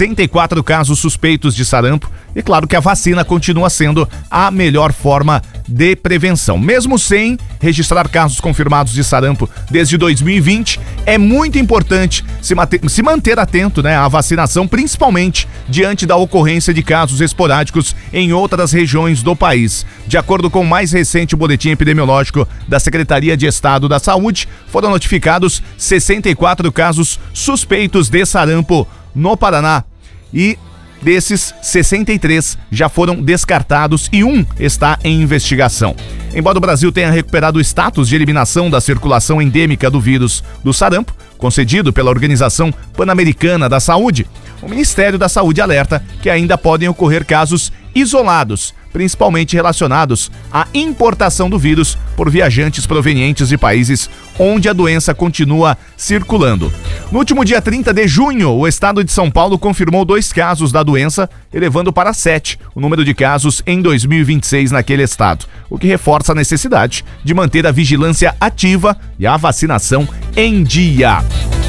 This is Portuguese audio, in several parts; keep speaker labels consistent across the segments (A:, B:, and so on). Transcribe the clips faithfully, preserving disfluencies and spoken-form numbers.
A: sessenta e quatro casos suspeitos de sarampo. E claro que a vacina continua sendo a melhor forma de prevenção. Mesmo sem registrar casos confirmados de sarampo desde dois mil e vinte, é muito importante se manter, se manter atento, né, à vacinação, principalmente diante da ocorrência de casos esporádicos em outras regiões do país. De acordo com o mais recente boletim epidemiológico da Secretaria de Estado da Saúde, foram notificados sessenta e quatro casos suspeitos de sarampo no Paraná. E desses, sessenta e três já foram descartados e um está em investigação. Embora o Brasil tenha recuperado o status de eliminação da circulação endêmica do vírus do sarampo, concedido pela Organização Pan-Americana da Saúde, o Ministério da Saúde alerta que ainda podem ocorrer casos isolados, principalmente relacionados à importação do vírus por viajantes provenientes de países onde a doença continua circulando. No último dia trinta de junho, o estado de São Paulo confirmou dois casos da doença, elevando para sete o número de casos em dois mil e vinte e seis naquele estado, o que reforça a necessidade de manter a vigilância ativa e a vacinação em dia.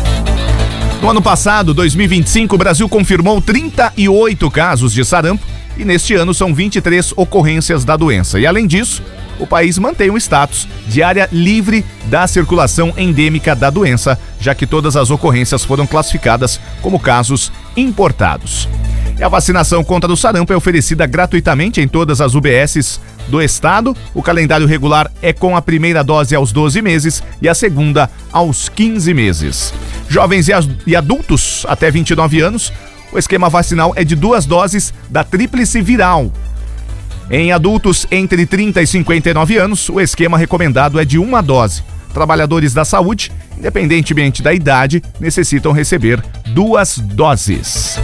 A: No ano passado, dois mil e vinte e cinco, o Brasil confirmou trinta e oito casos de sarampo e neste ano são vinte e três ocorrências da doença. E além disso, o país mantém o status de área livre da circulação endêmica da doença, já que todas as ocorrências foram classificadas como casos importados. E a vacinação contra o sarampo é oferecida gratuitamente em todas as U B Ss do estado. O calendário regular é com a primeira dose aos doze meses e a segunda aos quinze meses. Jovens e adultos até vinte e nove anos, o esquema vacinal é de duas doses da tríplice viral. Em adultos entre trinta e cinquenta e nove anos, o esquema recomendado é de uma dose. Trabalhadores da saúde, independentemente da idade, necessitam receber duas doses.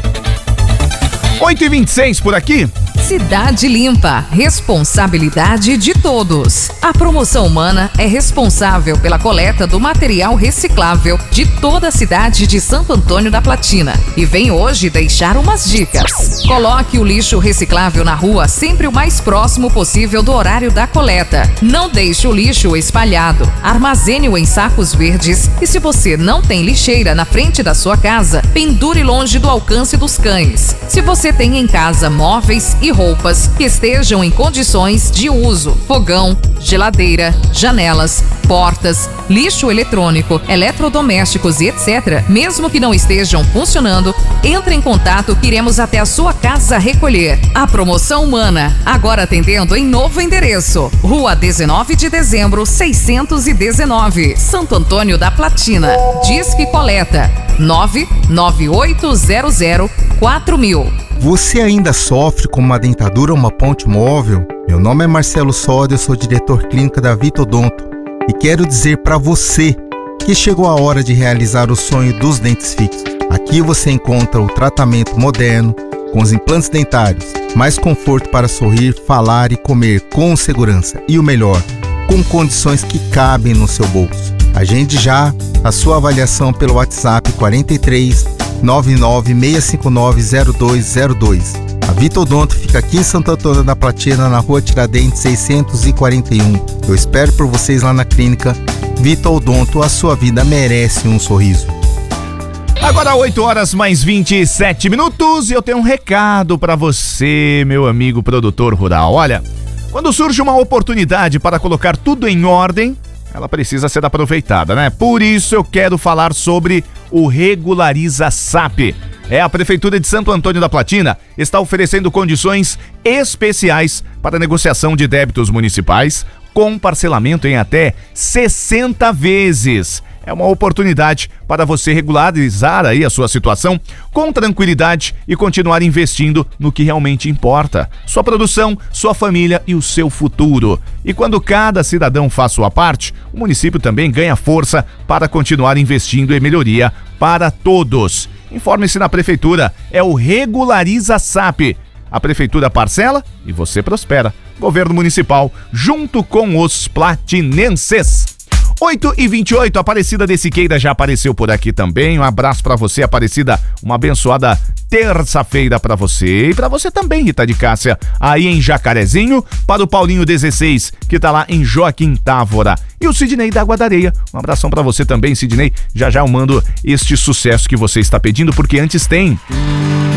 A: oito e vinte e seis por aqui.
B: Cidade Limpa, responsabilidade de todos. A Promoção Humana é responsável pela coleta do material reciclável de toda a cidade de Santo Antônio da Platina e vem hoje deixar umas dicas. Coloque o lixo reciclável na rua sempre o mais próximo possível do horário da coleta. Não deixe o lixo espalhado. Armazene-o em sacos verdes e se você não tem lixeira na frente da sua casa, pendure longe do alcance dos cães. Se você tem em casa móveis e roupas que estejam em condições de uso, fogão, geladeira, janelas, portas, lixo eletrônico, eletrodomésticos e etcétera, mesmo que não estejam funcionando, entre em contato que iremos até a sua casa recolher. A Promoção Humana, agora atendendo em novo endereço, Rua dezenove de dezembro, seiscentos e dezenove, Santo Antônio da Platina. Disque Coleta nove nove oito zero zero quatro mil.
C: Você ainda sofre com uma dentadura ou uma ponte móvel? Meu nome é Marcelo Soda, eu sou diretor clínico da Vitodonto e quero dizer para você que chegou a hora de realizar o sonho dos dentes fixos. Aqui você encontra o tratamento moderno com os implantes dentários, mais conforto para sorrir, falar e comer com segurança e o melhor, com condições que cabem no seu bolso. Agende já a sua avaliação pelo WhatsApp quarenta e três, nove nove seis cinco nove zero dois zero dois. A Vitodonto fica aqui em Santo Antônio da Platina, na Rua Tiradentes seiscentos e quarenta e um. Eu espero por vocês lá na clínica Vitodonto. A sua vida merece um sorriso.
A: Agora oito horas mais vinte e sete minutos e eu tenho um recado para você, meu amigo produtor rural. Olha, quando surge uma oportunidade para colocar tudo em ordem, ela precisa ser aproveitada, né? Por isso eu quero falar sobre o Regulariza S A P. É, a Prefeitura de Santo Antônio da Platina está oferecendo condições especiais para negociação de débitos municipais com parcelamento em até sessenta vezes. É uma oportunidade para você regularizar aí a sua situação com tranquilidade e continuar investindo no que realmente importa: sua produção, sua família e o seu futuro. E quando cada cidadão faz sua parte, o município também ganha força para continuar investindo em melhoria para todos. Informe-se na Prefeitura, é o Regulariza S A P. A Prefeitura parcela e você prospera. Governo Municipal, junto com os platinenses. oito e vinte e oito, Aparecida de Siqueira já apareceu por aqui também. Um abraço pra você, Aparecida. Uma abençoada terça-feira pra você. E pra você também, Rita de Cássia, aí em Jacarezinho. Para o Paulinho dezesseis, que tá lá em Joaquim Távora. E o Sidney da Água da Areia. Um abração pra você também, Sidney. Já já eu mando este sucesso que você está pedindo, porque antes tem...